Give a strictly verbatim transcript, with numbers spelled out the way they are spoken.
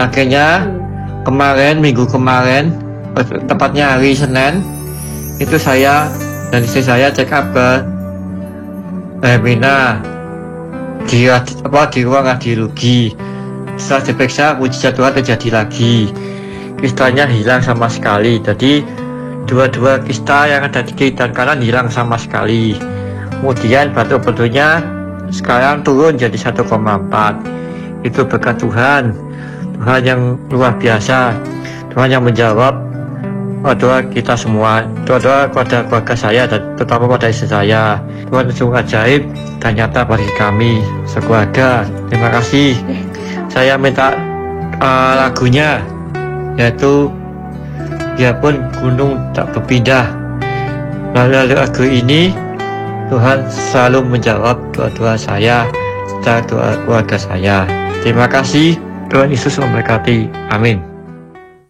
Akhirnya kemarin, minggu kemarin, tepatnya hari Senin, itu saya dan istri saya check up ke Hermina di, apa, di ruang radiologi. Setelah diperiksa, mujizat Tuhan terjadi lagi. Kistanya hilang sama sekali. Jadi dua-dua kista yang ada di kiri dan kanan hilang sama sekali. Kemudian batuk betulnya sekarang turun jadi satu koma empat. Itu berkat Tuhan, Tuhan yang luar biasa, Tuhan yang menjawab doa kita semua, doa-doa kepada keluarga saya dan terutama pada istri saya. Tuhan sungguh ajaib dan nyata bagi kami sekeluarga. Terima kasih. Saya minta uh, lagunya, yaitu biarpun gunung tak berpindah. Lalu lagu ini Tuhan selalu menjawab doa-doa saya serta doa keluarga saya. Terima kasih. Tuhan Yesus memberkati. Amin.